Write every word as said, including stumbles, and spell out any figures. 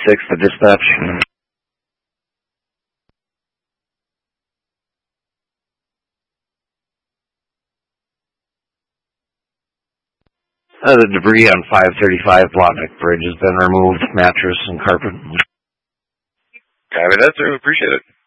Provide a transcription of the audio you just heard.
six to dispatch. Uh, the debris on five thirty-five Blotnick Bridge has been removed, mattress and carpet. Copy that, sir. Appreciate it.